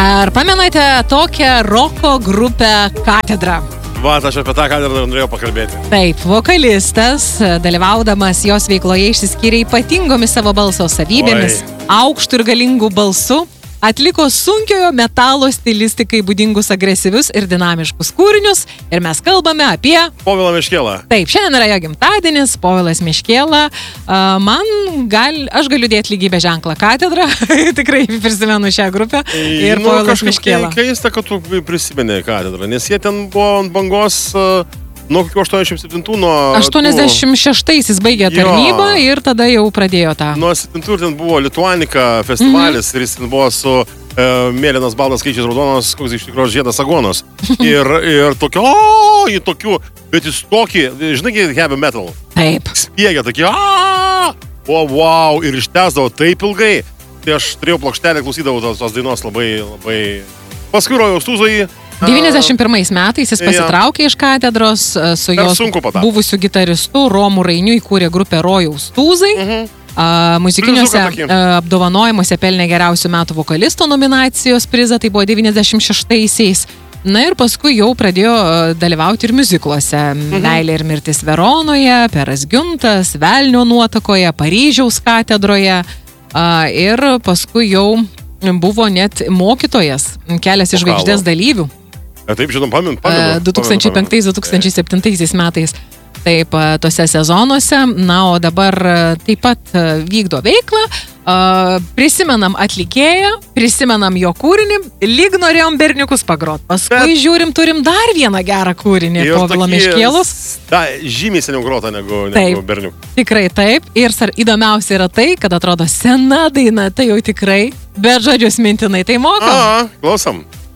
Ar pamenate tokią roko grupę Katedra? Va, aš apie tą katedrą norėjau pakalbėti. Taip, vokalistas, dalyvaudamas jos veikloje, išsiskyrė ypatingomis savo balso savybėmis, aukštų ir galingų balsų, atliko sunkiojo metalo stilistikai būdingus agresyvius ir dinamiškus kūrinius ir mes kalbame apie... Povilą Meškėlą. Taip, šiandien yra jo gimtadienis, Povilas Meškėla. Aš galiu dėti lygybę ženklą Katedrą, tikrai prisimenu šią grupę ir Povilas Meškėla. Keista, kad tu prisimeni Katedrą, nes jie ten buvo ant bangos... Nuo 87 nuo... 86-aisiais baigė tarnybą ir tada jau pradėjo tą. Nuo 7 ten buvo Lituanika festivalis ir jis ten buvo su mėlynas baltas skaičiais raudonas, koks iš tikrųjų žiedas agonas. Ir tokio, į tokių, bet jis tokį, žinai, heavy metal. Taip. Spiegia tokį, wow, ir ištęsdavo taip ilgai. Tai aš turėjau plokštelę, klausydavau tos dainos labai... Paskui Rojaus Tūzai. 91 metais jis pasitraukė iš Katedros su jos buvusiu gitaristu Romu Rainiu, įkūrė grupę Rojaus Tūzai. Muzikiniuose apdovanojimuose pelnė geriausių metų vokalisto nominacijos prizą, tai buvo 96-aisiais. Na ir paskui jau pradėjo dalyvauti ir miuzikluose. Meilė ir mirtis Veronoje, Peras Giuntas, Velnio nuotakoje, Paryžiaus katedroje. Ir paskui jau buvo net mokytojas, kelias iš žvaigždės dalyvių. Taip, žinom, pamenu. 2005-2007 metais. Taip, tose sezonuose. Na, o dabar taip pat vykdo veiklą. Prisimenam atlikėją, prisimenam jo kūrinį, lyg norėjom berniukus pagrot. Paskui žiūrim, turim dar vieną gerą kūrinį Povilo Meškėlos. Žymiai seniau grota negu berniukų. Tikrai taip. Ir įdomiausia yra tai, kad atrodo sena daina, tai jau tikrai, bet žodžius mintinai tai mokam. Klausom.